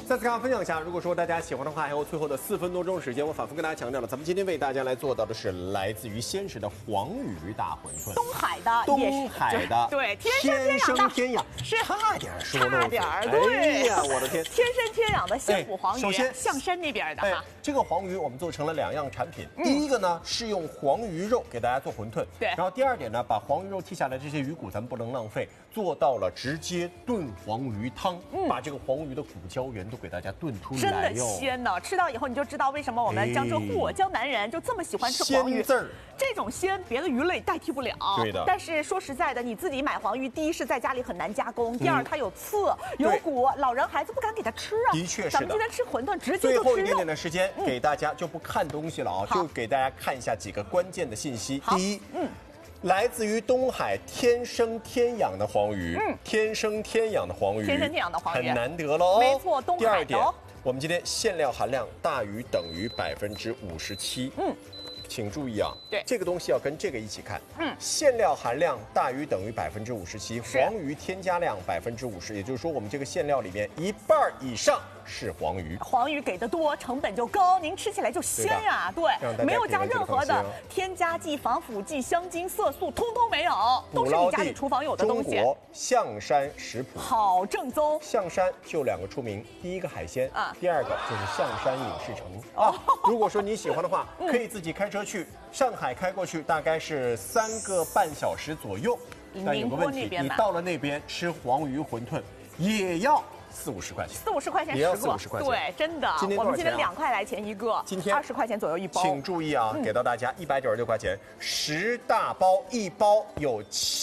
再次跟大家分享一下，如果说大家喜欢的话，还有最后的4分多钟时间，我反复跟大家强调了，咱们今天为大家来做到的是来自于鲜食的黄鱼大馄饨， 东海的， 东海的， 对，天生天养， 是差点说漏嘴， 差点，对， 哎呀，我的天， 天生天养的鲜补黄鱼， 首先象山那边的哈， 这个黄鱼我们做成了2样产品，第一个呢是用黄鱼肉给大家做馄饨， 对， 然后第二点呢，把黄鱼肉剔下来这些鱼骨咱们不能浪费，做到了直接炖黄鱼汤，把这个黄鱼的骨胶原都给大家炖出来哟， 真的鲜呢！吃到以后你就知道为什么我们江浙沪江南人就这么喜欢吃黄鱼，这种鲜别的鱼类代替不了。 对的。 但是说实在的，你自己买黄鱼，第一是在家里很难加工，第二它有刺有骨，老人孩子不敢给它吃啊。 的确是的。 咱们今天吃馄饨直接就吃最后一点点的时间给大家就不看东西了啊，就给大家看一下几个关键的信息。第一，来自于东海天生天养的黄鱼，天生天养的黄鱼，很难得喽。 没错，东海的。 第二点，我们今天馅料含量大于等于57%。请注意啊， 对， 这个东西要跟这个一起看。馅料含量大于等于57%，黄鱼添加量50%，也就是说我们这个馅料里面1半以上是黄鱼。 黄鱼给的多，成本就高，您吃起来就鲜呀。对，没有加任何的添加剂、防腐剂、香精、色素，通通没有，都是你家里厨房有的东西。 中国象山食谱， 好正宗。 象山就2个出名，第一个海鲜，第二个就是象山影视城啊。如果说你喜欢的话，可以自己开车去上海开过去，大概是3个半小时左右。但有个问题，你到了那边吃黄鱼馄饨也要40-50块钱 ，40-50块钱10个，对，真的。 今天我们今天2块来钱一个， 今天 20块钱左右一包。 请注意啊，给到大家196块钱，10大包，1包有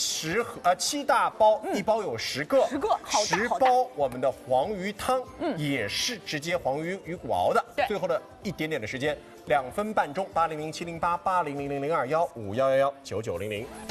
7大包，1包有10个 ，10个，好大 ，10包我们的黄鱼汤，也是直接黄鱼骨熬的。 对， 最后的一点点的时间，2分半钟，80070880000215119900。